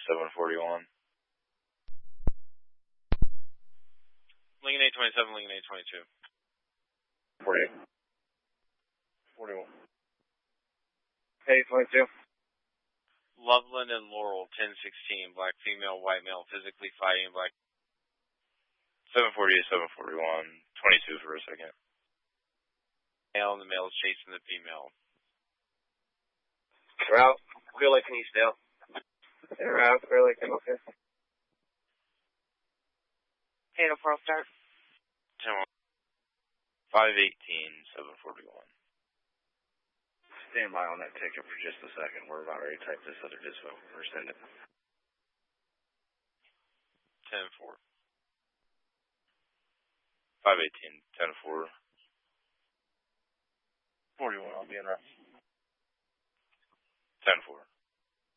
741. Lincoln 827, Lincoln 822. 48. 41. Hey, 22. Loveland and Laurel, 1016, black female, white male, physically fighting, black. 748, 741, 22 for a second. Male, and the male is chasing the female. Route, Clear Lake and Eastdale. Hey, route, Clear Lake and okay. 804 start. 518, 741. Stand by on that ticket for just a second. We're about ready to type this other dispo or send it. 10-4. 518, 10-4. 41, I'll be in route. 10-4.